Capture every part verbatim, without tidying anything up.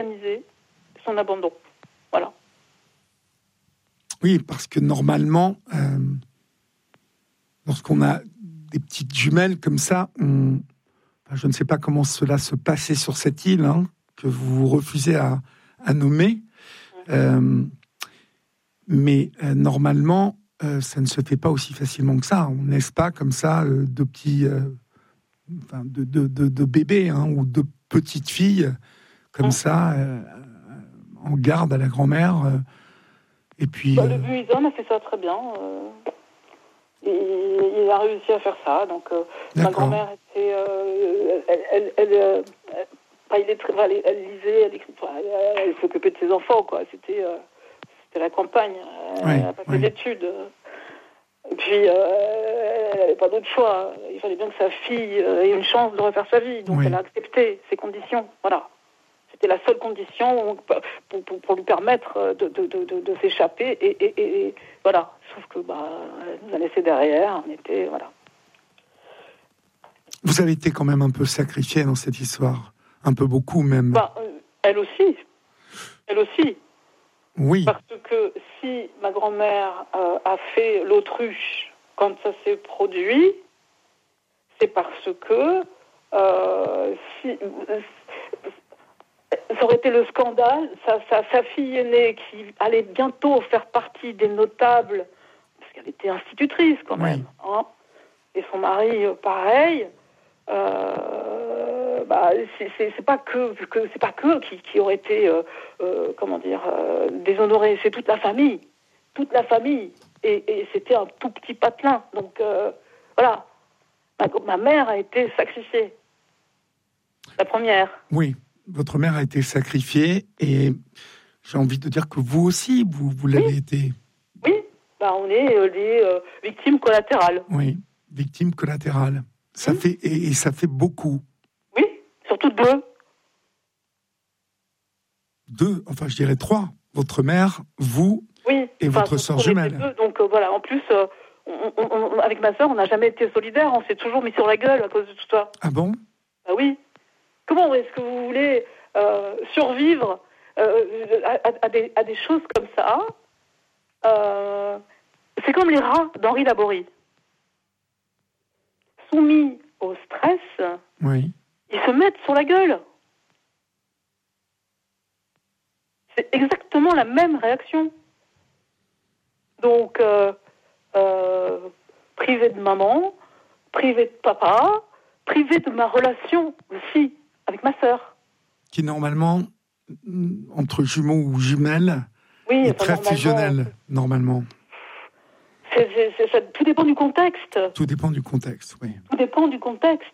organiser son abandon. Voilà. Oui, parce que normalement, euh, lorsqu'on a des petites jumelles comme ça, on, enfin, je ne sais pas comment cela se passait sur cette île, hein, que vous refusez à, à nommer, mmh. euh, mais euh, normalement, euh, ça ne se fait pas aussi facilement que ça. On n'est pas comme ça euh, de petits, euh, enfin, de, de, de, de bébés hein, ou de petites filles comme mmh. ça, euh, en garde à la grand-mère. Euh, et puis, bah, euh... le Buisson a fait ça très bien. Euh... Et il a réussi à faire ça. Donc, euh, ma grand-mère était, euh, elle, elle, elle, euh, elle, elle, elle lisait, elle, elle, elle s'occupait de ses enfants, quoi. C'était, euh, c'était la campagne. Elle n'a oui, pas fait oui. d'études. Et puis, euh, elle n'avait pas d'autre choix. Il fallait bien que sa fille ait une chance de refaire sa vie. Donc, oui. Elle a accepté ces conditions. Voilà. C'était la seule condition pour, pour, pour lui permettre de, de, de, de, de s'échapper. Et, et, et voilà. Sauf que, bah, elle nous a laissé derrière. On était, voilà. Vous avez été quand même un peu sacrifiée dans cette histoire. Un peu beaucoup, même. Bah, euh, elle aussi. Elle aussi. Oui. Parce que si ma grand-mère euh, a fait l'autruche quand ça s'est produit, c'est parce que euh, si, euh, ça aurait été le scandale. Sa, sa, sa fille aînée qui allait bientôt faire partie des notables, parce qu'elle était institutrice quand même, oui. hein, et son mari euh, pareil. Euh, bah, c'est, c'est, c'est pas que, que c'est pas que qui, qui aurait été euh, euh, comment dire euh, déshonoré, c'est toute la famille, toute la famille, et, et c'était un tout petit patelin. Donc euh, voilà, ma, ma mère a été sacrifiée, la première. Oui, votre mère a été sacrifiée, et j'ai envie de dire que vous aussi, vous, vous l'avez oui. été. Oui, bah, on est euh, les euh, victimes collatérales. Oui, victimes collatérales. Ça mmh. fait et, et ça fait beaucoup. Oui, surtout deux. Deux, enfin je dirais trois. Votre mère, vous oui, et enfin, votre sœur jumelle. Deux, donc euh, voilà, en plus, euh, on, on, on, avec ma sœur, on n'a jamais été solidaires, on s'est toujours mis sur la gueule à cause de tout ça. Ah bon ? Ah oui. Comment est-ce que vous voulez euh, survivre euh, à, à, à, des, à des choses comme ça euh, C'est comme les rats d'Henri Laborie. Soumis au stress, oui. ils se mettent sur la gueule. C'est exactement la même réaction. Donc, euh, euh, privé de maman, privé de papa, privé de ma relation aussi avec ma sœur. Qui normalement, entre jumeaux ou jumelles, oui, est enfin, très fusionnelle, normalement. C'est, c'est, c'est, ça, tout dépend du contexte. Tout dépend du contexte, oui. Tout dépend du contexte.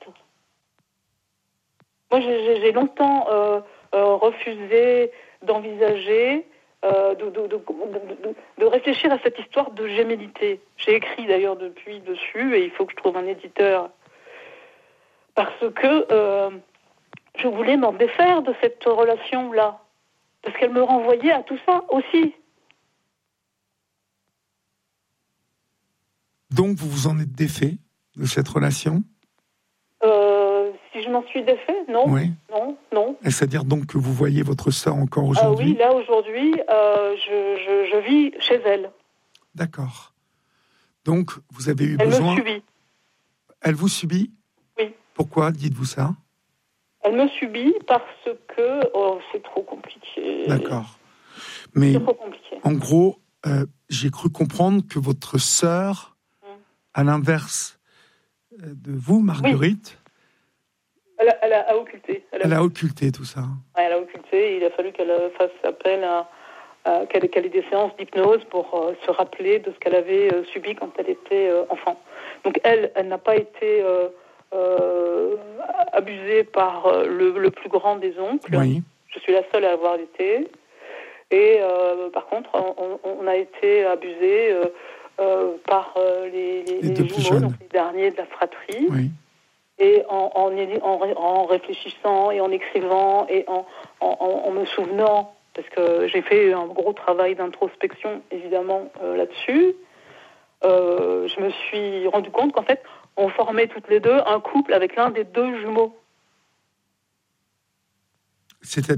Moi, j'ai, j'ai longtemps euh, euh, refusé d'envisager, euh, de, de, de, de, de réfléchir à cette histoire de gémellité. J'ai écrit d'ailleurs depuis dessus, et il faut que je trouve un éditeur. Parce que euh, je voulais m'en défaire de cette relation-là. Parce qu'elle me renvoyait à tout ça aussi. Donc, vous vous en êtes défait de cette relation ? euh, Si je m'en suis défait, non. Oui. Non, non. Et c'est-à-dire donc que vous voyez votre sœur encore aujourd'hui ? Ah oui, là, aujourd'hui, euh, je, je, je vis chez elle. D'accord. Donc, vous avez eu elle besoin... Elle me subit. Elle vous subit ? Oui. Pourquoi dites-vous ça ? Elle me subit parce que oh, c'est trop compliqué. D'accord. Mais c'est trop compliqué. En gros, euh, j'ai cru comprendre que votre sœur, hum. à l'inverse de vous, Marguerite, oui. elle, a, elle a occulté. Elle a, elle a occulté tout ça. Ouais, elle a occulté. Il a fallu qu'elle fasse appel à, à qu'elle, qu'elle ait des séances d'hypnose pour euh, se rappeler de ce qu'elle avait euh, subi quand elle était euh, enfant. Donc elle, elle n'a pas été euh, euh, abusée par euh, le, le plus grand des oncles. Oui. Je suis la seule à avoir été. Et euh, par contre, on, on a été abusés euh, euh, par euh, les, les, les, les jumeaux, donc les derniers de la fratrie. Oui. Et en, en, en, en réfléchissant et en écrivant et en, en, en me souvenant, parce que j'ai fait un gros travail d'introspection, évidemment, euh, là-dessus, euh, je me suis rendu compte qu'en fait, on formait toutes les deux un couple avec l'un des deux jumeaux. C'est-à-dire ?